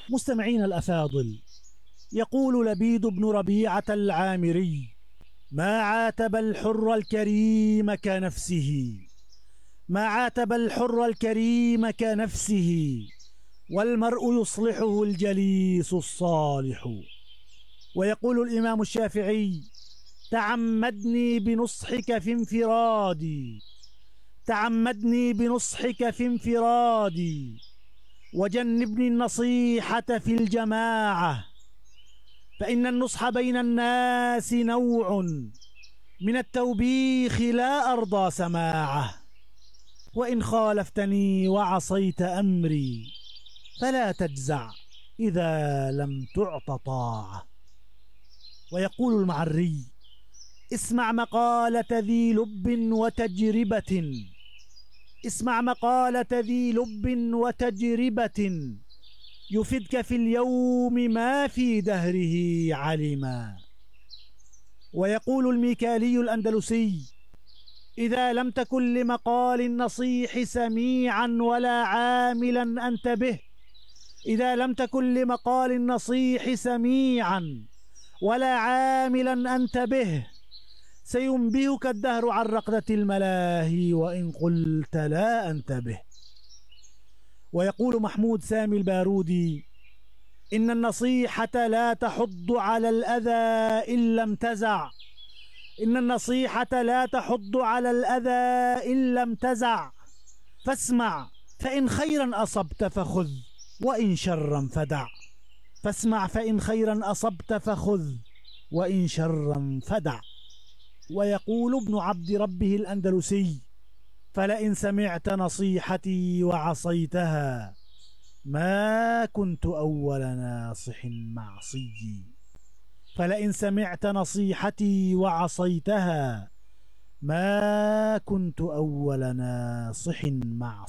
مستمعين الأفاضل، يقول لبيد بن ربيعة العامري: ما عاتب الحر الكريم كنفسه، ما عاتب الحر الكريم كنفسه، والمرء يصلحه الجليس الصالح. ويقول الإمام الشافعي: تعمدني بنصحك في انفرادي، تعمدني بنصحك في انفرادي، وجنبني النصيحة في الجماعة، فإن النصح بين الناس نوع من التوبيخ لا أرضى سماعه، وإن خالفتني وعصيت أمري فلا تجزع إذا لم تعط طاعة. ويقول المعري: اسمع مقالة ذي لب وتجربة، اسمع مقالة ذي لب وتجربة، يفدك في اليوم ما في دهره علما. ويقول الميكالي الأندلسي: إذا لم تكن لمقال النصيح سميعا ولا عاملا أنت به، إذا لم تكن لمقال النصيح سميعا ولا عاملا أنت به، سينبهك الدهر عن رقدة الملاهي وإن قلت لا أنتبه. ويقول محمود سامي البارودي: إن النصيحة لا تحض على الأذى إن لم تزع، إن النصيحة لا تحض على الأذى إن لم تزع، فاسمع فإن خيرا أصبت فخذ وإن شرا فدع، فاسمع فإن خيرا أصبت فخذ وإن شرا فدع. ويقول ابن عبد ربه الأندلسي: فلئن سمعت نصيحتي وعصيتها ما كنت أول ناصح معصي، فلئن سمعت نصيحتي وعصيتها ما كنت أول ناصح معصي.